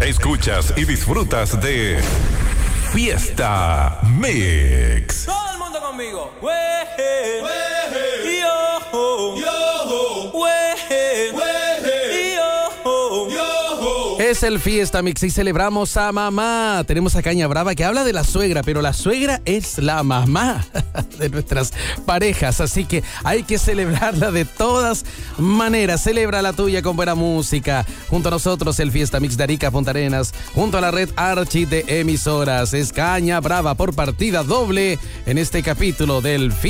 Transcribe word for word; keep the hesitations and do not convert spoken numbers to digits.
Escuchas y disfrutas de Fiesta Mix. Todo el mundo conmigo. Weje, weje, yo, yo, weje, weje, yo, yo. Es el Fiesta Mix y celebramos a mamá. Tenemos a Caña Brava que habla de la suegra, pero la suegra es la mamá de nuestras parejas, así que hay que celebrarla de todas maneras. Celebra la tuya con buena música. Junto a nosotros el Fiesta Mix de Arica, Punta Arenas, junto a la red Archi de emisoras. Es Caña Brava por partida doble en este capítulo del Fiesta